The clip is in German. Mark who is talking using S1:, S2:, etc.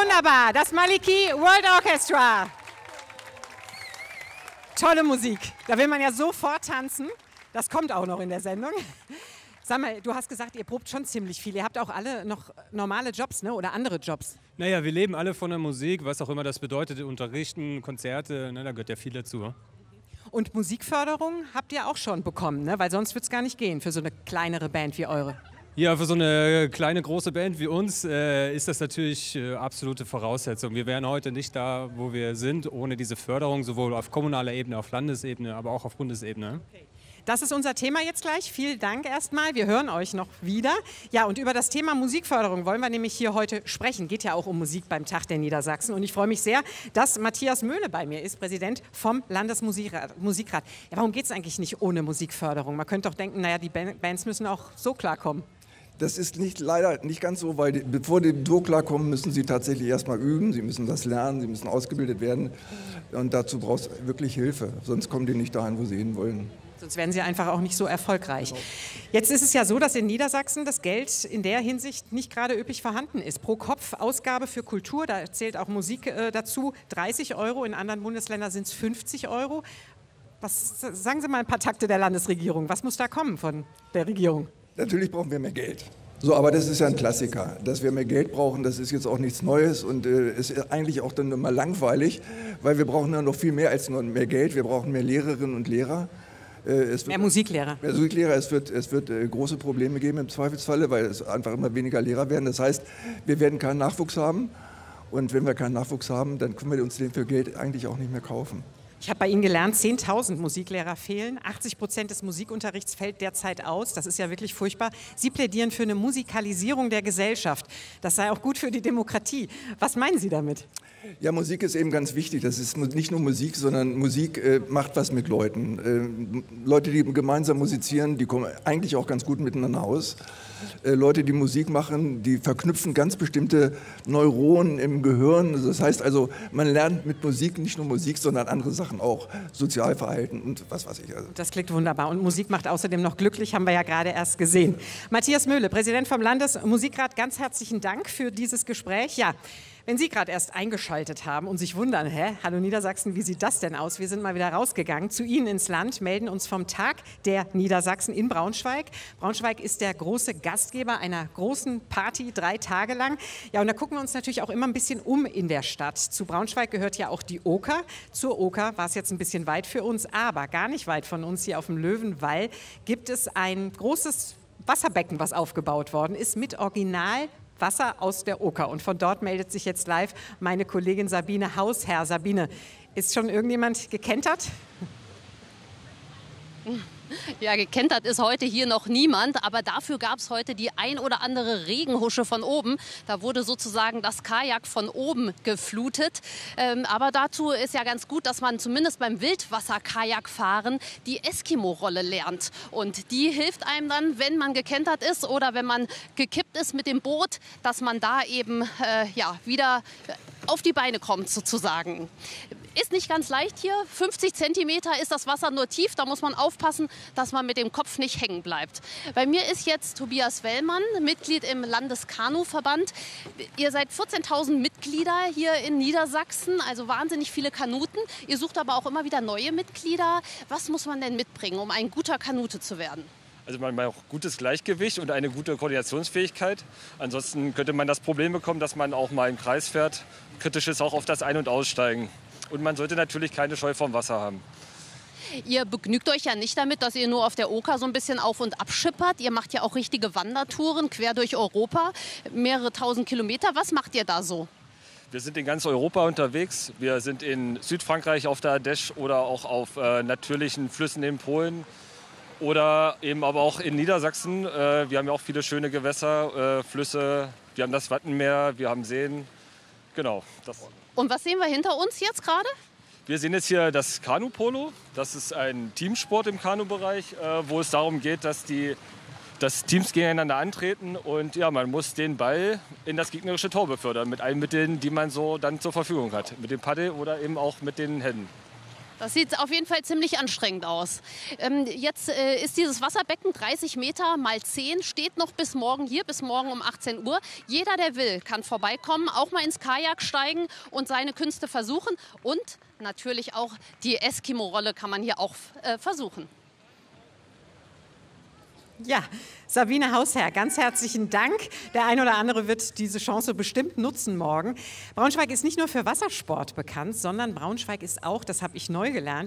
S1: wunderbar, das Maliki World Orchestra. Tolle Musik, da will man ja sofort tanzen. Das kommt auch noch in der Sendung. Sag mal, du hast gesagt, ihr probt schon ziemlich viel. Ihr habt auch alle noch normale Jobs, ne? Oder andere Jobs?
S2: Naja, wir leben alle von der Musik, was auch immer das bedeutet. Unterrichten, Konzerte, ne? Da gehört ja viel dazu.
S1: Und Musikförderung habt ihr auch schon bekommen, ne? Weil sonst wird es gar nicht gehen für so eine kleinere Band wie eure.
S2: Ja, für so eine kleine, große Band wie uns ist das natürlich absolute Voraussetzung. Wir wären heute nicht da, wo wir sind, ohne diese Förderung, sowohl auf kommunaler Ebene, auf Landesebene, aber auch auf Bundesebene.
S1: Okay. Das ist unser Thema jetzt gleich. Vielen Dank erstmal. Wir hören euch noch wieder. Ja, und über das Thema Musikförderung wollen wir nämlich hier heute sprechen. Geht ja auch um Musik beim Tag der Niedersachsen. Und ich freue mich sehr, dass Matthias Möhle bei mir ist, Präsident vom Landesmusikrat. Ja, warum geht es eigentlich nicht ohne Musikförderung? Man könnte doch denken, naja, die Bands müssen auch so klarkommen.
S3: Das ist leider nicht ganz so, weil bevor die so klarkommen, müssen sie tatsächlich erstmal üben. Sie müssen das lernen, sie müssen ausgebildet werden. Und dazu braucht es wirklich Hilfe. Sonst kommen die nicht dahin, wo sie hin wollen.
S1: Sonst werden sie einfach auch nicht so erfolgreich. Jetzt ist es ja so, dass in Niedersachsen das Geld in der Hinsicht nicht gerade üppig vorhanden ist. Pro Kopf Ausgabe für Kultur, da zählt auch Musik dazu, 30 Euro. In anderen Bundesländern sind es 50 Euro. Sagen Sie mal ein paar Takte der Landesregierung. Was muss da kommen von der Regierung?
S3: Natürlich brauchen wir mehr Geld. So, aber das ist ja ein Klassiker. Dass wir mehr Geld brauchen, das ist jetzt auch nichts Neues und ist eigentlich auch dann immer langweilig, weil wir brauchen ja noch viel mehr als nur mehr Geld. Wir brauchen mehr Lehrerinnen und Lehrer.
S1: Mehr Musiklehrer.
S3: Mehr Musiklehrer. Es wird große Probleme geben im Zweifelsfalle, weil es einfach immer weniger Lehrer werden. Das heißt, wir werden keinen Nachwuchs haben. Und wenn wir keinen Nachwuchs haben, dann können wir uns den für Geld eigentlich auch nicht mehr kaufen.
S1: Ich habe bei Ihnen gelernt, 10.000 Musiklehrer fehlen. 80% des Musikunterrichts fällt derzeit aus. Das ist ja wirklich furchtbar. Sie plädieren für eine Musikalisierung der Gesellschaft. Das sei auch gut für die Demokratie. Was meinen Sie damit?
S3: Ja, Musik ist eben ganz wichtig. Das ist nicht nur Musik, sondern Musik macht was mit Leuten. Leute, die gemeinsam musizieren, die kommen eigentlich auch ganz gut miteinander aus. Leute, die Musik machen, die verknüpfen ganz bestimmte Neuronen im Gehirn. Das heißt also, man lernt mit Musik nicht nur Musik, sondern andere Sachen auch. Sozialverhalten und was weiß ich. Also.
S1: Das klingt wunderbar. Und Musik macht außerdem noch glücklich, haben wir ja gerade erst gesehen. Matthias Möhle, Präsident vom Landesmusikrat, ganz herzlichen Dank für dieses Gespräch. Ja. Wenn Sie gerade erst eingeschaltet haben und sich wundern, hallo Niedersachsen, wie sieht das denn aus? Wir sind mal wieder rausgegangen zu Ihnen ins Land, melden uns vom Tag der Niedersachsen in Braunschweig. Braunschweig ist der große Gastgeber einer großen Party, 3 Tage lang. Ja, und da gucken wir uns natürlich auch immer ein bisschen um in der Stadt. Zu Braunschweig gehört ja auch die Oker. Zur Oker war es jetzt ein bisschen weit für uns, aber gar nicht weit von uns hier auf dem Löwenwall gibt es ein großes Wasserbecken, was aufgebaut worden ist mit Original Wasser aus der Oker. Und von dort meldet sich jetzt live meine Kollegin Sabine Hausherr. Sabine, ist schon irgendjemand gekentert?
S4: Ja, gekentert ist heute hier noch niemand, aber dafür gab es heute die ein oder andere Regenhusche von oben. Da wurde sozusagen das Kajak von oben geflutet. Aber dazu ist ja ganz gut, dass man zumindest beim Wildwasser-Kajakfahren die Eskimo-Rolle lernt. Und die hilft einem dann, wenn man gekentert ist oder wenn man gekippt ist mit dem Boot, dass man da eben wieder auf die Beine kommt sozusagen. Ist nicht ganz leicht hier. 50 Zentimeter ist das Wasser nur tief. Da muss man aufpassen, dass man mit dem Kopf nicht hängen bleibt. Bei mir ist jetzt Tobias Wellmann, Mitglied im Landeskanuverband. Ihr seid 14.000 Mitglieder hier in Niedersachsen, also wahnsinnig viele Kanuten. Ihr sucht aber auch immer wieder neue Mitglieder. Was muss man denn mitbringen, um ein guter Kanute zu werden?
S5: Also man braucht gutes Gleichgewicht und eine gute Koordinationsfähigkeit. Ansonsten könnte man das Problem bekommen, dass man auch mal im Kreis fährt. Kritisch ist auch auf das Ein- und Aussteigen. Und man sollte natürlich keine Scheu vorm Wasser haben.
S4: Ihr begnügt euch ja nicht damit, dass ihr nur auf der Oker so ein bisschen auf und ab schippert. Ihr macht ja auch richtige Wandertouren quer durch Europa, mehrere tausend Kilometer. Was macht ihr da so?
S5: Wir sind in ganz Europa unterwegs. Wir sind in Südfrankreich auf der Ardèche oder auch auf natürlichen Flüssen in Polen. Oder eben aber auch in Niedersachsen. Wir haben ja auch viele schöne Gewässer, Flüsse. Wir haben das Wattenmeer, wir haben Seen. Genau.
S4: Und was sehen wir hinter uns jetzt gerade?
S5: Wir sehen jetzt hier das Kanu-Polo. Das ist ein Teamsport im Kanubereich, wo es darum geht, dass Teams gegeneinander antreten. Und ja, man muss den Ball in das gegnerische Tor befördern mit allen Mitteln, die man so dann zur Verfügung hat. Mit dem Paddel oder eben auch mit den Händen.
S4: Das sieht auf jeden Fall ziemlich anstrengend aus. Jetzt ist dieses Wasserbecken 30 Meter mal 10, steht noch bis morgen hier, bis morgen um 18 Uhr. Jeder, der will, kann vorbeikommen, auch mal ins Kajak steigen und seine Künste versuchen. Und natürlich auch die Eskimo-Rolle kann man hier auch versuchen.
S1: Ja, Sabine Hausherr, ganz herzlichen Dank. Der ein oder andere wird diese Chance bestimmt nutzen morgen. Braunschweig ist nicht nur für Wassersport bekannt, sondern Braunschweig ist auch, das habe ich neu gelernt,